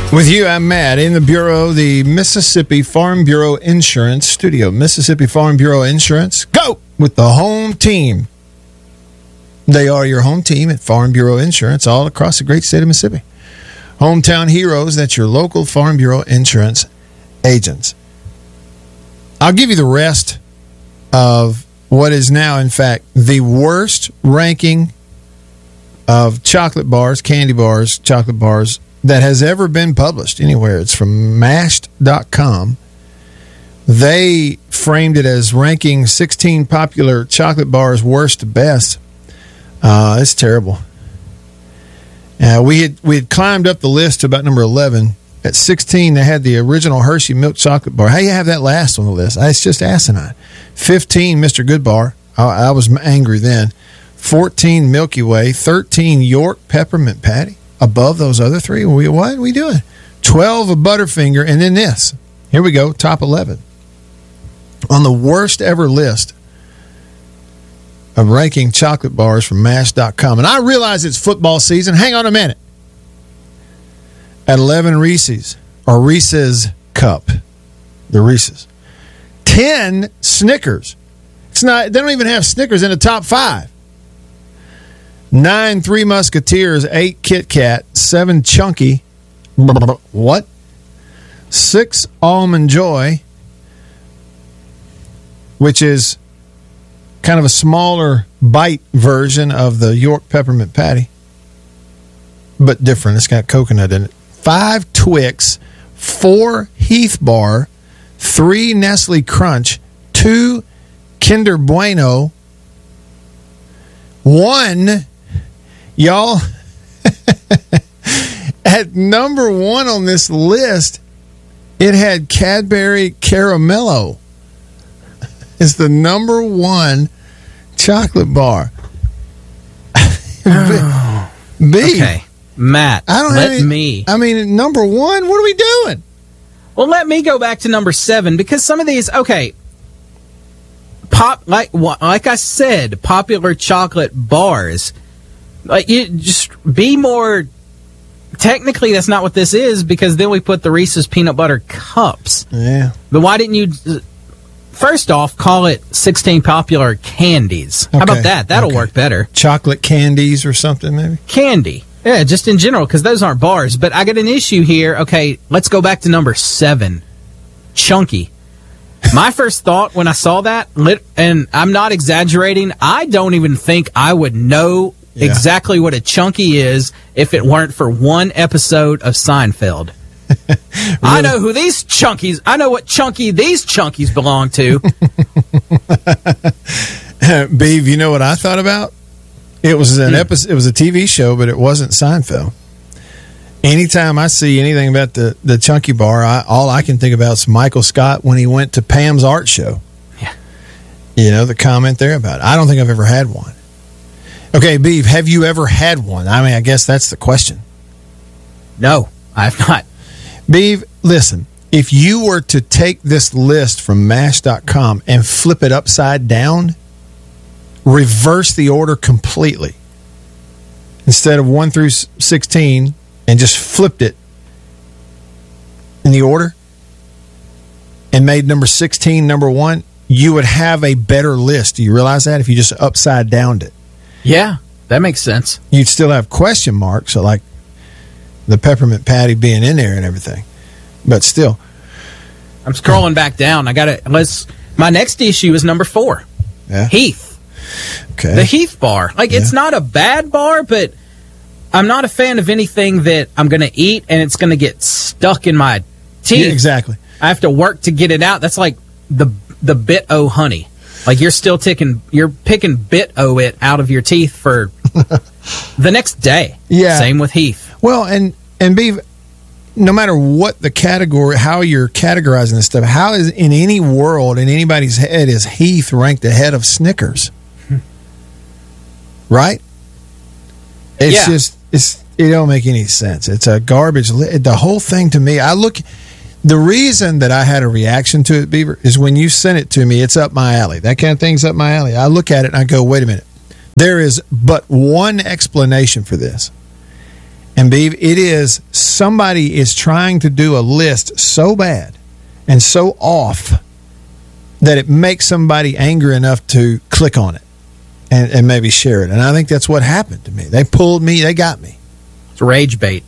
With you, I'm Matt, in the Bureau, the Mississippi Farm Bureau Insurance Studio. Mississippi Farm Bureau Insurance, go with the home team. They are your home team at Farm Bureau Insurance all across the great state of Mississippi. Hometown heroes, that's your local Farm Bureau Insurance agents. I'll give you the rest of what is now, in fact, the worst ranking of chocolate bars, candy bars, chocolate bars, that has ever been published anywhere. It's from Mashed.com. They framed it as ranking 16 popular chocolate bars worst to best. It's terrible. We had climbed up the list to about number 11. At 16, they had the original Hershey milk chocolate bar. How do you have that last on the list? It's just asinine. 15, Mr. Goodbar. I was angry then. 14, Milky Way. 13, York peppermint patty. Above those other three? What are we doing? 12, a Butterfinger, and then this. Here we go, top 11. On the worst ever list of ranking chocolate bars from Mash.com. And I realize it's football season. Hang on a minute. At 11, Reese's, or Reese's Cup. The Reese's. 10, Snickers. They don't even have Snickers in the top 5. 9, Three Musketeers. 8, Kit Kat. 7, Chunky. What? 6, Almond Joy, which is kind of a smaller bite version of the York peppermint patty, but different. It's got coconut in it. 5, Twix. 4, Heath Bar. 3, Nestle Crunch. 2, Kinder Bueno. 1, y'all, at number 1 on this list, it had Cadbury Caramello. It's the number 1 chocolate bar. Okay, Matt, let me. I mean, number 1, what are we doing? Well, let me go back to number 7, because some of these, okay, like I said, popular chocolate bars. Like, you just be more. Technically, that's not what this is, because then we put the Reese's peanut butter cups. Yeah. But why didn't you? First off, call it 16 popular candies. How about that? That'll work better. Chocolate candies or something, maybe? Candy. Yeah, just in general, because those aren't bars. But I got an issue here. Okay, let's go back to number 7. Chunky. My first thought when I saw that, and I'm not exaggerating, I don't even think I would know exactly what a Chunky is if it weren't for one episode of Seinfeld. Really? I know who these Chunkies, I know what Chunky these Chunkies belong to. Beav, you know what I thought about? It was an episode. It was a TV show, but it wasn't Seinfeld. Anytime I see anything about the Chunky bar, all I can think about is Michael Scott when he went to Pam's art show. Yeah. You know, the comment there about it. I don't think I've ever had one. Okay, Beav, have you ever had one? I mean, I guess that's the question. No, I've not. Beav, listen, if you were to take this list from MASH.com and flip it upside down, reverse the order completely, instead of 1 through 16, and just flipped it in the order and made number 16 number 1, you would have a better list. Do you realize that? If you just upside downed it. Yeah, that makes sense. You'd still have question marks, so like the peppermint patty being in there and everything. But still. I'm scrolling back down. My next issue is number 4. Yeah. Heath. Okay. The Heath bar. It's not a bad bar, but I'm not a fan of anything that I'm going to eat and it's going to get stuck in my teeth. Yeah, exactly. I have to work to get it out. That's like the Bit-O honey. Like you're picking Bit-O it out of your teeth for the next day. Yeah. Same with Heath. Well, and Beav, no matter what the category, how you're categorizing this stuff, how is in any world, in anybody's head, is Heath ranked ahead of Snickers? Right? It don't make any sense. It's a garbage. The whole thing to me, the reason that I had a reaction to it, Beaver, is when you sent it to me, it's up my alley. That kind of thing's up my alley. I look at it and I go, wait a minute. There is but one explanation for this. And Beav, it is somebody is trying to do a list so bad and so off that it makes somebody angry enough to click on it and maybe share it. And I think that's what happened to me. They pulled me. They got me. It's rage bait.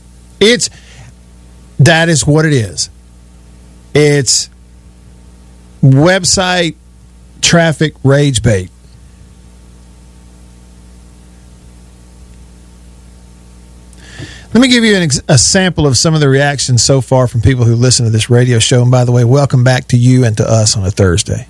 That is what it is. It's website traffic rage bait. Let me give you a sample of some of the reactions so far from people who listen to this radio show. And by the way, welcome back to you and to us on a Thursday.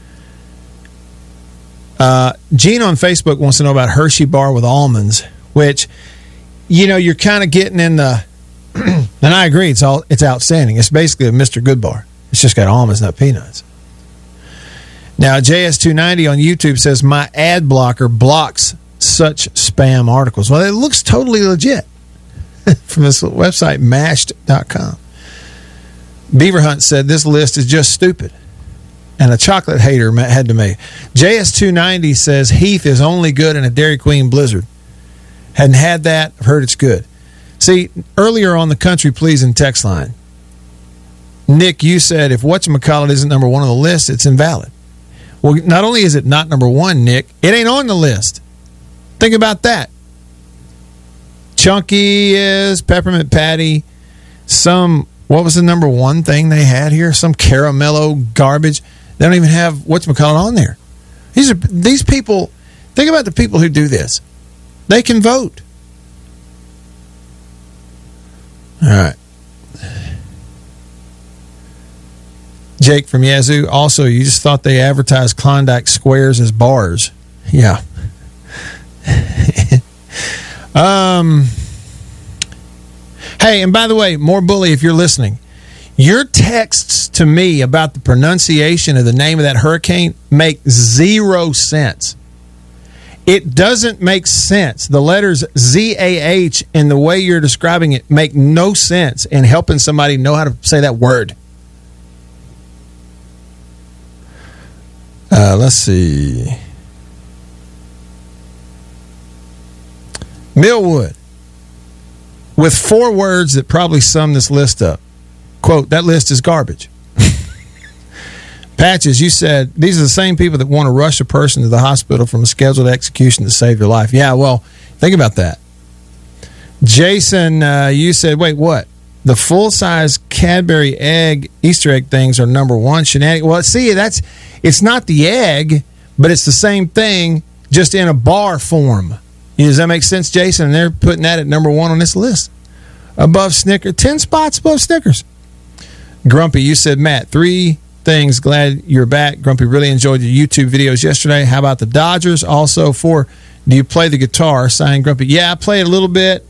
Gene on Facebook wants to know about Hershey bar with almonds, which, you're kind of getting in the, and I agree, it's outstanding. It's basically a Mr. Good bar. It's just got almonds, not peanuts. Now, JS290 on YouTube says, my ad blocker blocks such spam articles. Well, it looks totally legit. From this website, mashed.com. Beaver Hunt said this list is just stupid. And a chocolate hater had to make. JS290 says Heath is only good in a Dairy Queen Blizzard. Hadn't had that. I've heard it's good. See, earlier on the Country Pleasing text line, Nick, you said if whatchamacallit isn't number one on the list, it's invalid. Well, not only is it not number one, Nick, it ain't on the list. Think about that. Chunky is Peppermint Patty. What was the number one thing they had here? Some caramello garbage. They don't even have whatchamacallit on there. These people, think about the people who do this. They can vote. All right. Jake from Yazoo. Also, you just thought they advertised Klondike squares as bars. Yeah. Hey, and by the way, more bully if you're listening. Your texts to me about the pronunciation of the name of that hurricane make 0 sense. It doesn't make sense. The letters Z-A-H and the way you're describing it make no sense in helping somebody know how to say that word. Let's see. Millwood. With 4 words that probably sum this list up. Quote, that list is garbage. Patches, you said, these are the same people that want to rush a person to the hospital from a scheduled execution to save their life. Yeah, well, think about that. Jason, you said, wait, what? The full-size Cadbury egg, Easter egg things are number one shenanigans. Well, see, it's not the egg, but it's the same thing, just in a bar form. Does that make sense, Jason? And they're putting that at number one on this list. Above Snickers, 10 spots above Snickers. Grumpy, you said, Matt, 3 things. Glad you're back. Grumpy, really enjoyed your YouTube videos yesterday. How about the Dodgers? Also, 4, do you play the guitar? Signed, Grumpy. Yeah, I played a little bit.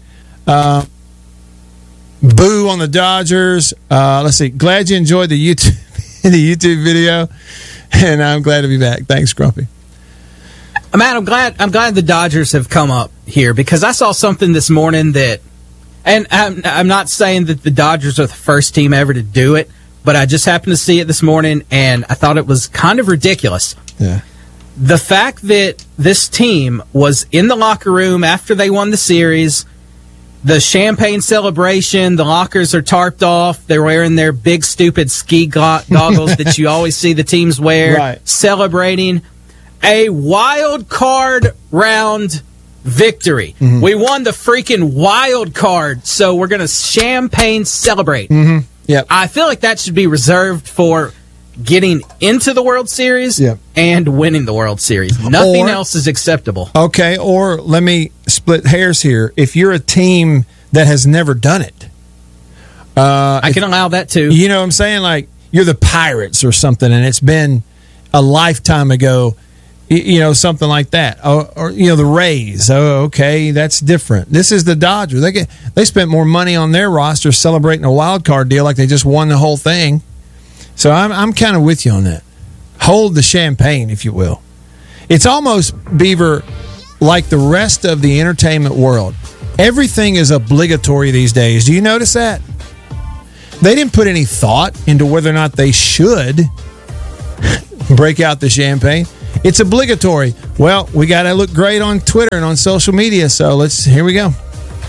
Boo on the Dodgers. Let's see. Glad you enjoyed the YouTube video, and I'm glad to be back. Thanks, Grumpy. Matt, I'm glad the Dodgers have come up here because I saw something this morning that, and I'm not saying that the Dodgers are the first team ever to do it, but I just happened to see it this morning, and I thought it was kind of ridiculous. Yeah. The fact that this team was in the locker room after they won the series, the champagne celebration, the lockers are tarped off, they're wearing their big, stupid ski goggles that you always see the teams wear, right. Celebrating a wild card round victory. Mm-hmm. We won the freaking wild card, so we're going to champagne celebrate. Mm-hmm. Yep. I feel like that should be reserved for getting into the World Series and winning the World Series. Nothing else is acceptable. Okay, or let me split hairs here. If you're a team that has never done it, I can allow that too. You know what I'm saying? Like, you're the Pirates or something, and it's been a lifetime ago. Something like that, or the Rays. Oh, okay, that's different. This is the Dodgers. They spent more money on their roster celebrating a wild card deal like they just won the whole thing. So I'm kind of with you on that. Hold the champagne, if you will. It's almost, Beaver, like the rest of the entertainment world. Everything is obligatory these days. Do you notice that? They didn't put any thought into whether or not they should break out the champagne. It's obligatory. Well, we got to look great on Twitter and on social media, so here we go.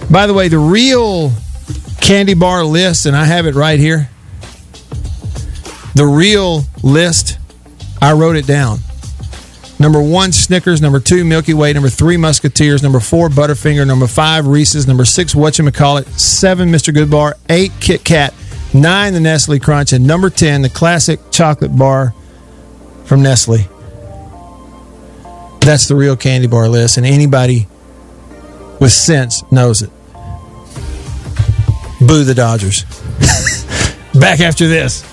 By the way, the real candy bar list, and I have it right here. The real list, I wrote it down. Number 1, Snickers. Number 2, Milky Way. Number 3, Musketeers. Number 4, Butterfinger. Number 5, Reese's. Number 6, whatchamacallit. 7, Mr. Goodbar. 8, Kit Kat. 9, the Nestle Crunch. And number 10, the classic chocolate bar from Nestle. That's the real candy bar list, and anybody with sense knows it. Boo the Dodgers. Back after this.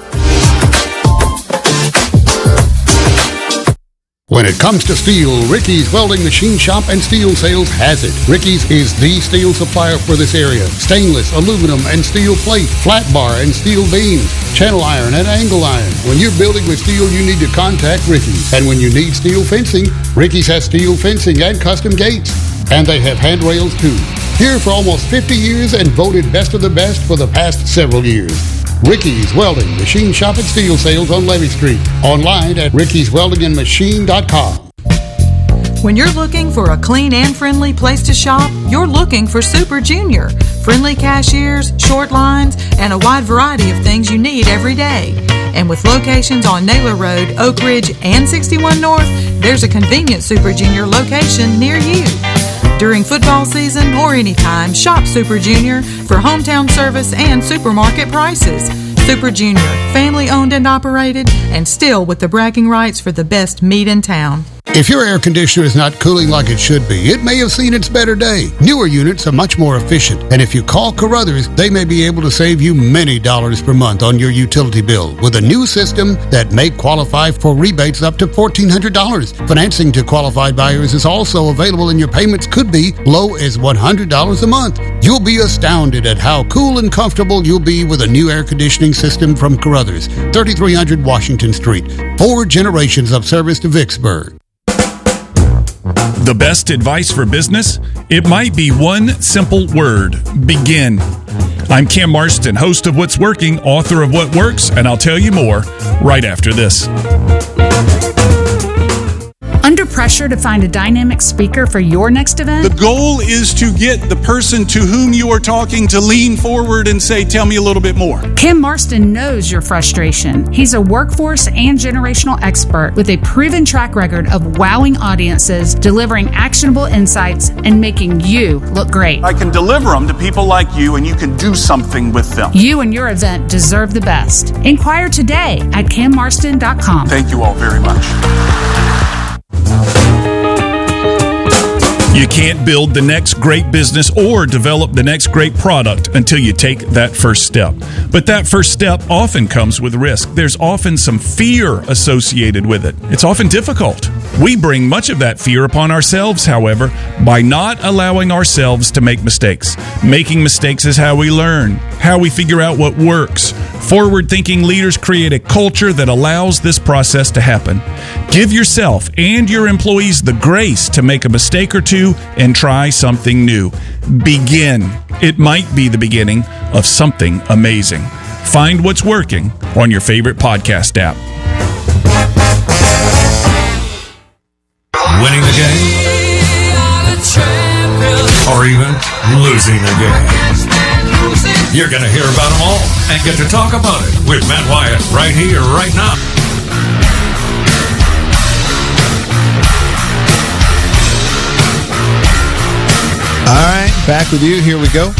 When it comes to steel, Ricky's Welding Machine Shop and Steel Sales has it. Ricky's is the steel supplier for this area. Stainless, aluminum, and steel plate, flat bar and steel beams, channel iron and angle iron. When you're building with steel, you need to contact Ricky's. And when you need steel fencing, Ricky's has steel fencing and custom gates. And they have handrails too. Here for almost 50 years and voted best of the best for the past several years. Ricky's Welding Machine Shop and Steel Sales on Levy Street. Online at rickysweldingandmachine.com. When you're looking for a clean and friendly place to shop, you're looking for Super Junior. Friendly cashiers, short lines, and a wide variety of things you need every day. And with locations on Naylor Road, Oak Ridge, and 61 North, there's a convenient Super Junior location near you. During football season or anytime, shop Super Junior for hometown service and supermarket prices. Super Junior, family owned and operated, and still with the bragging rights for the best meat in town. If your air conditioner is not cooling like it should be, it may have seen its better day. Newer units are much more efficient, and if you call Carruthers, they may be able to save you many dollars per month on your utility bill with a new system that may qualify for rebates up to $1,400. Financing to qualified buyers is also available, and your payments could be low as $100 a month. You'll be astounded at how cool and comfortable you'll be with a new air conditioning system from Carruthers, 3300 Washington Street. 4 generations of service to Vicksburg. The best advice for business? It might be one simple word: begin. I'm Cam Marston, host of What's Working, author of What Works, and I'll tell you more right after this. Under pressure to find a dynamic speaker for your next event? The goal is to get the person to whom you are talking to lean forward and say, tell me a little bit more. Cam Marston knows your frustration. He's a workforce and generational expert with a proven track record of wowing audiences, delivering actionable insights, and making you look great. I can deliver them to people like you, and you can do something with them. You and your event deserve the best. Inquire today at cammarston.com. Thank you all very much. You can't build the next great business or develop the next great product until you take that first step. But that first step often comes with risk. There's often some fear associated with it. It's often difficult. We bring much of that fear upon ourselves, however, by not allowing ourselves to make mistakes. Making mistakes is how we learn, how we figure out what works. Forward-thinking leaders create a culture that allows this process to happen. Give yourself and your employees the grace to make a mistake or two and try something new. Begin. It might be the beginning of something amazing. Find What's Working on your favorite podcast app. Winning the game, or even losing the game. You're going to hear about them all and get to talk about it with Matt Wyatt right here, right now. All right, back with you. Here we go.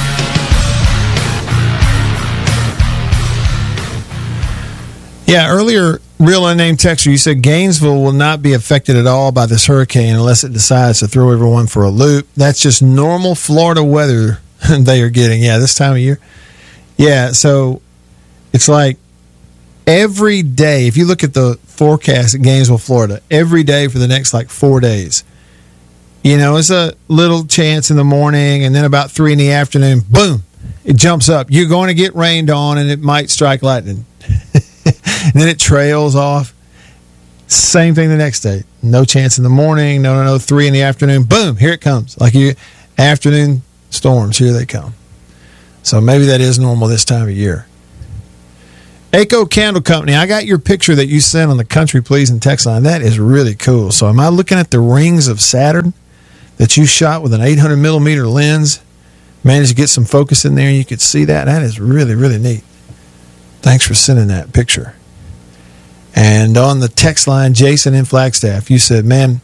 Yeah, earlier, real unnamed texter, you said Gainesville will not be affected at all by this hurricane unless it decides to throw everyone for a loop. That's just normal Florida weather they are getting. Yeah, this time of year. Yeah, so it's like every day, if you look at the forecast at Gainesville, Florida, every day for the next 4 days, it's a little chance in the morning, and then about 3 in the afternoon, boom, it jumps up. You're going to get rained on, and it might strike lightning. And then it trails off. Same thing the next day. No chance in the morning. No. 3 in the afternoon. Boom, here it comes. Afternoon storms, here they come. So maybe that is normal this time of year. Echo Candle Company, I got your picture that you sent on the Country Pleasing text line. That is really cool. So am I looking at the rings of Saturn? that you shot with an 800 millimeter lens. Managed to get some focus in there. You could see that. That is really, really neat. Thanks for sending that picture. And on the text line, Jason in Flagstaff, you said, man,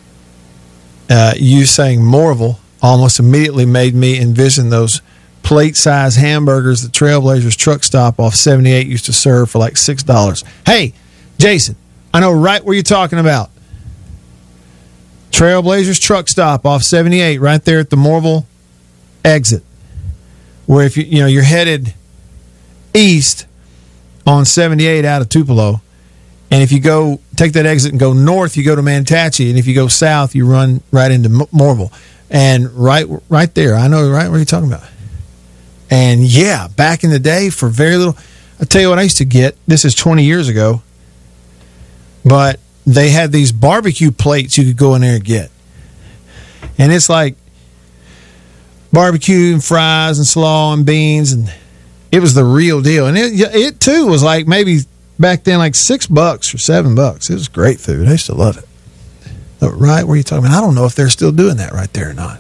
you saying Morville almost immediately made me envision those plate-sized hamburgers that Trailblazers truck stop off 78 used to serve for like $6. Hey, Jason, I know right where you're talking about. Trailblazers truck stop off 78 right there at the Morville exit, where if you're headed east on 78 out of Tupelo, and if you go take that exit and go north, you go to Mantachie, and if you go south, you run right into Morville. And right there, I know right where you're talking about. And yeah, back in the day, for very little, I'll tell you what I used to get. This is 20 years ago, but they had these barbecue plates you could go in there and get. And it's like barbecue and fries and slaw and beans, and it was the real deal. And it too was like maybe back then like $6 or $7. It was great food. I used to love it. But right where you're talking about, I don't know if they're still doing that right there or not.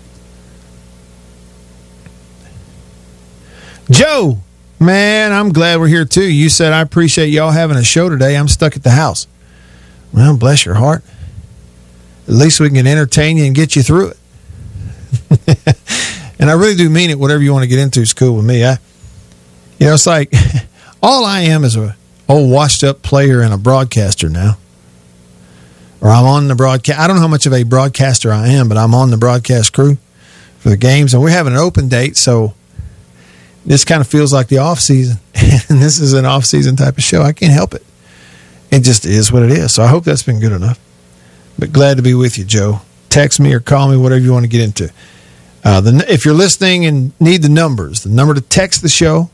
Joe, man, I'm glad we're here too. You said, I appreciate y'all having a show today. I'm stuck at the house. Well, bless your heart. At least we can entertain you and get you through it. And I really do mean it. Whatever you want to get into is cool with me. It's like all I am is a old washed up player and a broadcaster now. Or I'm on the broadcast. I don't know how much of a broadcaster I am, but I'm on the broadcast crew for the games, and we're having an open date, so this kind of feels like the off season, and this is an off season type of show. I can't help it. It just is what it is. So I hope that's been good enough. But glad to be with you, Joe. Text me or call me, whatever you want to get into. If you're listening and need the numbers, the number to text the show,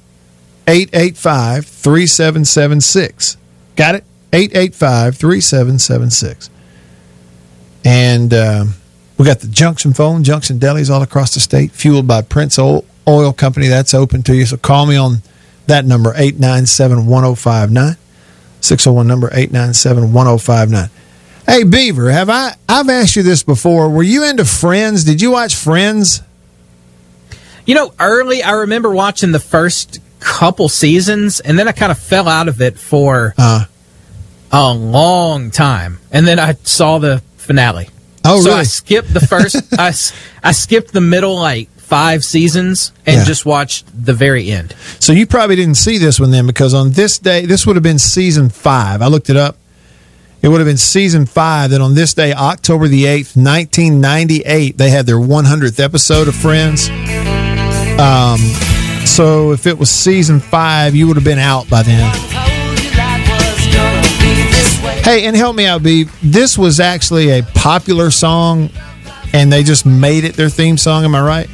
885-3776. Got it? 885-3776. And we got the Junction phone, Junction Delis all across the state, fueled by Prince Oil Company. That's open to you. So call me on that number, 897-1059. 601 number, 897-1059. Hey, Beaver, I've asked you this before. Were you into Friends? Did you watch Friends? Early, I remember watching the first couple seasons, and then I kind of fell out of it for a long time. And then I saw the finale. Oh, so really? I skipped the first, I skipped the middle, 5 seasons and just watched the very end. So you probably didn't see this one then, because on this day, this would have been season 5. I looked it up. It would have been season 5. That on this day, October the 8th, 1998, they had their 100th episode of Friends. So if it was season 5, you would have been out by then. Hey, and help me out, B. This was actually a popular song, and they just made it their theme song. Am I right?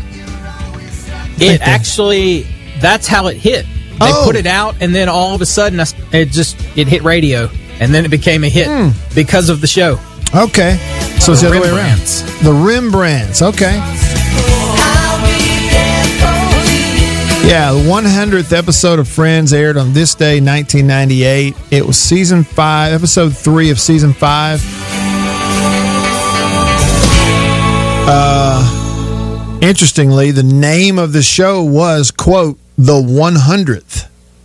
It actually, that's how it hit. They put it out, and then all of a sudden, it hit radio, and then it became a hit because of the show. Okay. So it's the other way around. The Rembrandts. Okay. Yeah, the 100th episode of Friends aired on this day, 1998. It was season 5, episode 3 of season 5. Interestingly, the name of the show was, quote, The 100th.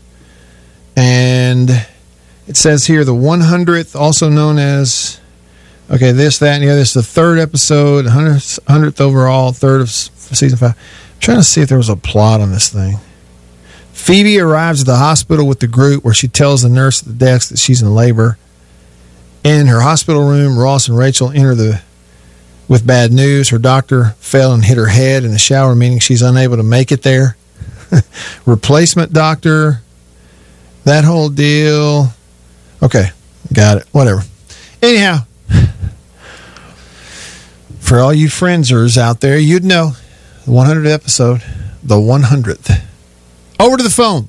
And it says here, the 100th, also known as, okay, this, that, and the other. It's the 3rd episode, 100th overall, 3rd of season 5. I'm trying to see if there was a plot on this thing. Phoebe arrives at the hospital with the group, where she tells the nurse at the desk that she's in labor. In her hospital room, Ross and Rachel enter with bad news. Her doctor fell and hit her head in the shower, meaning she's unable to make it there. Replacement doctor, that whole deal. Okay, got it. Whatever. Anyhow, for all you Friendsers out there, you'd know the 100th episode, the 100th. Over to the phone.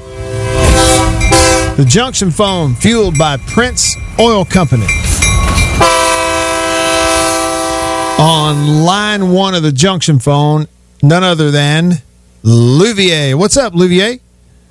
The Junction phone, fueled by Prince Oil Company. On line 1 of the Junction phone, none other than Louvier. What's up, Louvier?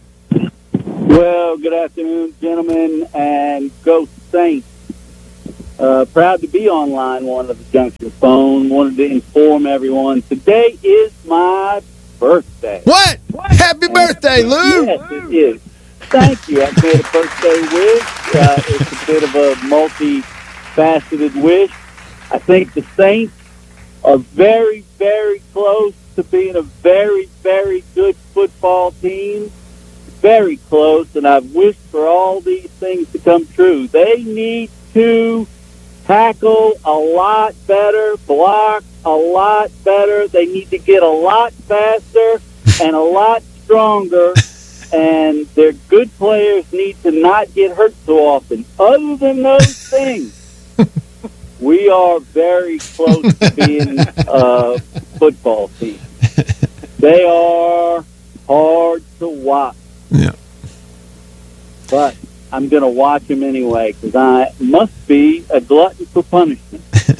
Well, good afternoon, gentlemen, and go Saints. Proud to be on line one of the Junction phone. Wanted to inform everyone today is my birthday. What? Happy birthday, Lou! Yes, it is. Thank you. I've made a birthday wish. It's a bit of a multifaceted wish. I think the Saints are very, very close to being a very, very good football team. Very close, and I've wished for all these things to come true. They need to tackle a lot better, block a lot better. They need to get a lot faster and a lot stronger, and their good players need to not get hurt so often. Other than those things, we are very close to being a football team. They are hard to watch. Yeah. But I'm going to watch them anyway because I must be a glutton for punishment.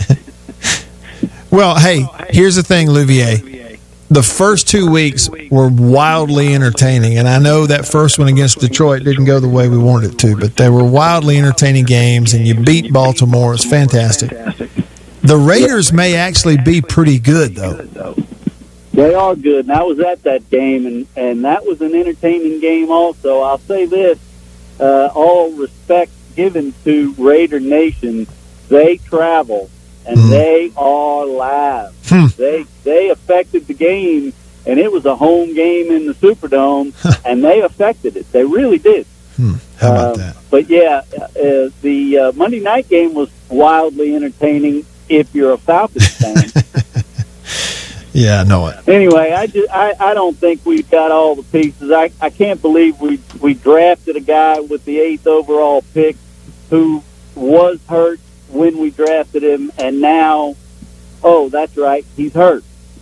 Well, hey, here's the thing, Louvier. The first 2 weeks were wildly entertaining, and I know that first one against Detroit didn't go the way we wanted it to, but they were wildly entertaining games, and you beat Baltimore. It's fantastic. The Raiders may actually be pretty good, though. They are good, and I was at that game, and that was an entertaining game also. I'll say this, all respect given to Raider Nation, they travel, and they are live. They affected the game, and it was a home game in the Superdome, and they affected it. They really did. How about that? But, yeah, the Monday night game was wildly entertaining if you're a Falcons fan. Yeah, I know it. Anyway, I don't think we've got all the pieces. I can't believe we drafted a guy with the 8th overall pick who was hurt when we drafted him, and now, oh, that's right, he's hurt.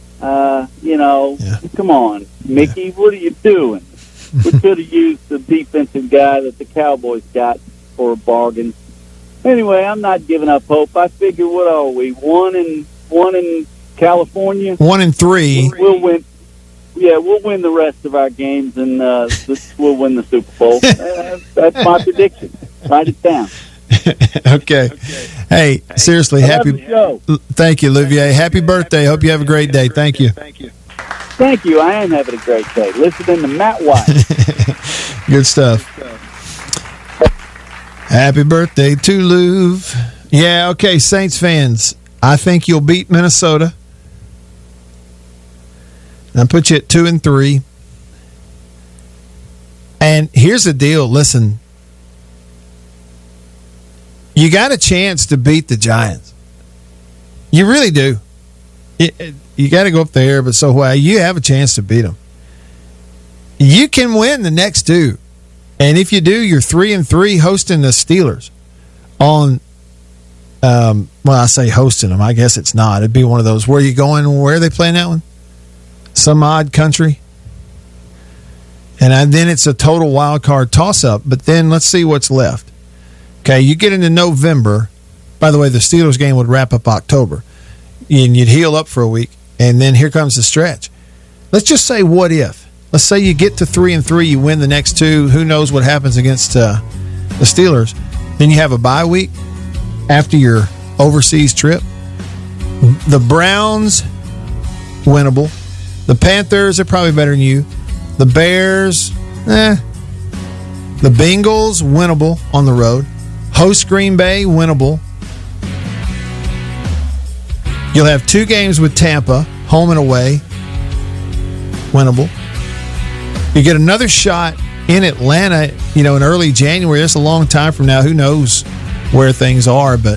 Come on, Mickey, what are you doing? We could have used the defensive guy that the Cowboys got for a bargain. Anyway, I'm not giving up hope. I figure, what are we, one in California? 1-3. We'll win. Yeah, we'll win the rest of our games, and we'll win the Super Bowl. That's my prediction. Write it down. Okay. Hey, seriously, Thank you, Louvier. Happy birthday. Hope you have a great day. Thank you. Thank you. I am having a great day. Listening to Matt White. Good stuff. Happy birthday to Louv. Yeah, okay, Saints fans. I think you'll beat Minnesota. I'll put you at 2-3. And here's the deal. Listen, you got a chance to beat the Giants. You really do. You got to go up there, but so what? You have a chance to beat them. You can win the next two. And if you do, you're 3-3 hosting the Steelers on I say hosting them. I guess it's not. It'd be one of those. Where are you going? Where are they playing that one? Some odd country. And then it's a total wild card toss-up. But then let's see what's left. Okay, you get into November. By the way, the Steelers game would wrap up October. And you'd heal up for a week. And then here comes the stretch. Let's just say what if. Let's say you get to 3-3, you win the next two. Who knows what happens against the Steelers. Then you have a bye week after your overseas trip. The Browns, winnable. The Panthers are probably better than you. The Bears, The Bengals, winnable on the road. Host Green Bay, winnable. You'll have 2 games with Tampa, home and away, winnable. You get another shot in Atlanta, in early January. That's a long time from now. Who knows where things are, but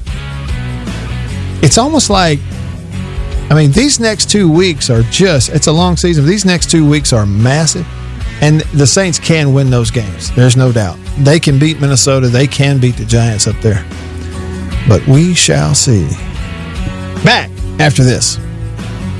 it's almost like, these next 2 weeks are it's a long season. These next 2 weeks are massive, and the Saints can win those games. There's no doubt. They can beat Minnesota. They can beat the Giants up there. But we shall see. Back after this.